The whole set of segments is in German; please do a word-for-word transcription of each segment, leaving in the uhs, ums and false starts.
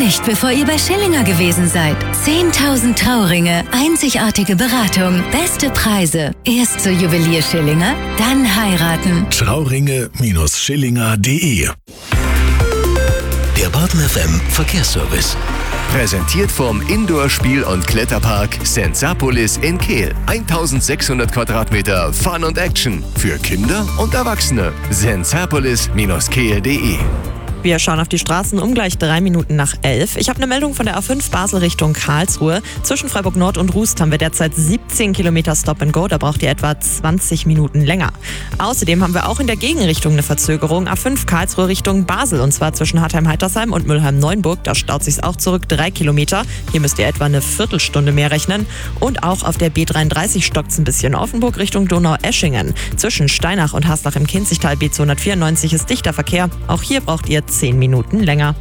nicht, bevor ihr bei Schillinger gewesen seid. zehntausend Trauringe, einzigartige Beratung, beste Preise. Erst zur Juwelier Schillinger, dann heiraten. Trauringe Schillinger punkt de. Der Baden F M Verkehrsservice. Präsentiert vom Indoor-Spiel- und Kletterpark Sensapolis in Kehl. eintausendsechshundert Quadratmeter Fun und Action für Kinder und Erwachsene. sensapolis Kehl punkt de. Wir schauen auf die Straßen um gleich drei Minuten nach elf. Ich habe eine Meldung von der A fünf Basel Richtung Karlsruhe. Zwischen Freiburg Nord und Rust haben wir derzeit siebzehn Kilometer Stop and Go. Da braucht ihr etwa zwanzig Minuten länger. Außerdem haben wir auch in der Gegenrichtung eine Verzögerung. A fünf Karlsruhe Richtung Basel. Und zwar zwischen Hartheim-Heitersheim und Mülheim-Neuenburg. Da staut sich's auch zurück, drei Kilometer. Hier müsst ihr etwa eine Viertelstunde mehr rechnen. Und auch auf der B dreiunddreißig stockt's ein bisschen. Offenburg Richtung Donau-Eschingen. Zwischen Steinach und Haslach im Kinzigtal B zweihundertvierundneunzig ist dichter Verkehr. Auch hier braucht ihr zehn Minuten länger.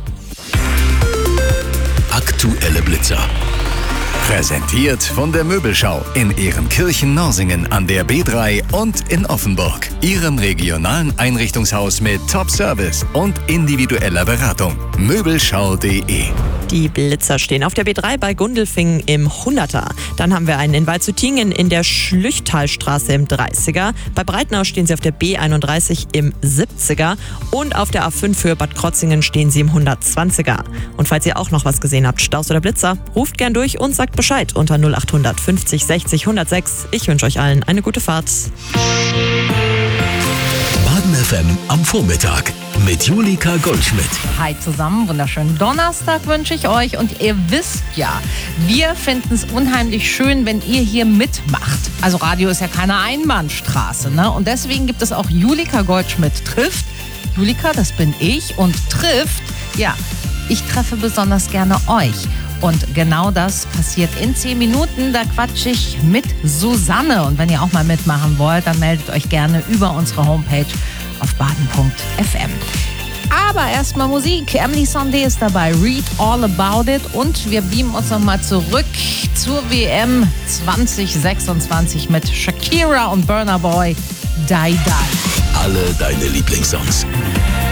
Aktuelle Blitzer. Präsentiert von der Möbelschau in Ehrenkirchen-Norsingen an der B drei und in Offenburg. Ihrem regionalen Einrichtungshaus mit Top-Service und individueller Beratung. Möbelschau punkt de. Die Blitzer stehen auf der B drei bei Gundelfingen im Hunderter. Dann haben wir einen in Waldshüttingen in der Schlüchtalstraße im dreißiger. Bei Breitnau stehen sie auf der B einunddreißig im siebziger. Und auf der A fünf für Bad Krotzingen stehen sie im hundertzwanziger. Und falls ihr auch noch was gesehen habt, Staus oder Blitzer, ruft gern durch und sagt Bescheid unter null acht fünfzig sechzig hundertsechs. Ich wünsche euch allen eine gute Fahrt. Baden F M am Vormittag mit Julika Goldschmidt. Hi zusammen, wunderschönen Donnerstag wünsche ich euch. Und ihr wisst ja, wir finden es unheimlich schön, wenn ihr hier mitmacht. Also Radio ist ja keine Einbahnstraße, ne? Und deswegen gibt es auch Julika Goldschmidt trifft. Julika, das bin ich. Und trifft, ja, ich treffe besonders gerne euch. Und genau das passiert in zehn Minuten. Da quatsche ich mit Susanne. Und wenn ihr auch mal mitmachen wollt, dann meldet euch gerne über unsere Homepage auf baden punkt f m. Aber erstmal Musik. Emily Sandé ist dabei. Read All About It. Und wir beamen uns nochmal zurück zur W M zwanzig sechsundzwanzig mit Shakira und Burna Boy. Die Die. Alle deine Lieblingssongs.